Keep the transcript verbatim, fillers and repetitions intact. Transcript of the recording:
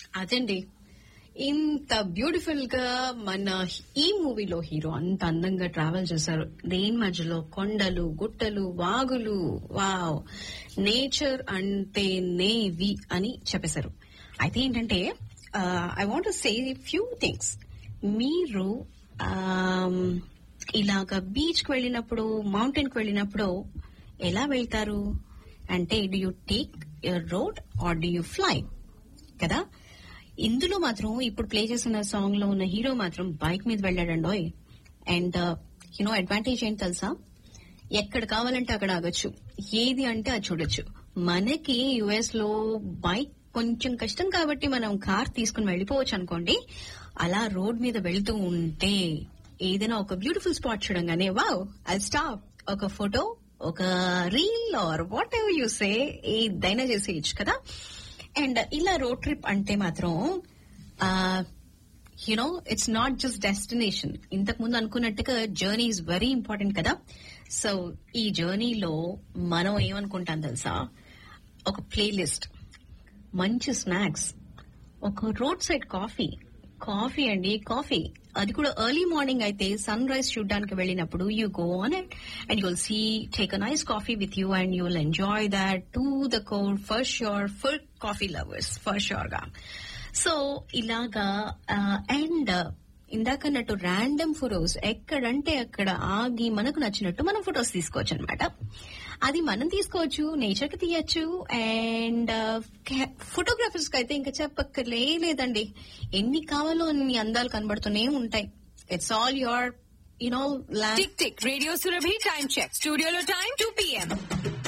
అదండి, ఇంత బ్యూటిఫుల్ గా మన ఈ మూవీలో హీరో అంత అందంగా ట్రావెల్ చేశారు. దేని మధ్యలో కొండలు, గుట్టలు, వాగులు. వావ్, నేచర్ అంటే నేవి అని చెప్పేశారు. అయితే ఏంటంటే, I want to say few things. మీరు ఇలాగా బీచ్ కి వెళ్ళినప్పుడు, మౌంటైన్ కి వెళ్ళినప్పుడు ఎలా వెళ్తారు అంటే, do you take road or do you fly కదా. ఇందులో మాత్రం ఇప్పుడు ప్లే చేసిన సాంగ్ లో ఉన్న హీరో మాత్రం బైక్ మీద వెళ్ళాడండోయ్. అండ్ యూనో అడ్వాంటేజ్ ఏంటి తెలుసా, ఎక్కడ కావాలంటే అక్కడ ఆగొచ్చు, ఏది అంటే అది చూడొచ్చు. మనకి యుఎస్ లో బైక్ కొంచెం కష్టం కాబట్టి మనం కార్ తీసుకుని వెళ్ళిపోవచ్చు అనుకోండి. అలా రోడ్ మీద వెళ్తూ ఉంటే ఏదైనా ఒక బ్యూటిఫుల్ స్పాట్ చూడంగానే వావ్ ఐ స్టాప్, ఒక ఫోటో, ఒక reel are what ever you say, ఏదైనా చేసేయచ్చు కదా. అండ్ ఇలా రోడ్ ట్రిప్ అంటే మాత్రం you know it's not just destination. ఇంతకు ముందు అనుకున్నట్టుగా జర్నీ ఈజ్ వెరీ ఇంపార్టెంట్ కదా. సో ఈ జర్నీలో మనం ఏమనుకుంటాం తెలుసా, ఒక ప్లేలిస్ట్, మంచి స్నాక్స్, ఒక రోడ్ సైడ్ కాఫీ. కాఫీ అండి, కాఫీ అది కూడా ఎర్లీ మార్నింగ్ అయితే సన్ రైజ్ చూడడానికి వెళ్ళినప్పుడు you go on it and you'll see take a nice coffee with you and you will enjoy that to the core for sure, for coffee lovers for sure గా. So ఇలాగా and ఇందాకన్నట్టు random photos ఎక్కడంటే అక్కడ ఆగి మనకు నచ్చినట్టు మనం photos తీసుకోవచ్చు అనమాట. అది మనం తీసుకోవచ్చు, నేచర్ కి తీయచ్చు. అండ్ ఫోటోగ్రాఫర్స్ కి అయితే ఇంకా చెప్పక్కర్లే లేదండి, ఎన్ని కావాలో అన్ని అందాలు కనబడుతూనే ఉంటాయి. It's all your you know tick tick radio Surabhi time check. స్టూడియోలో టైం టూ పిఎం.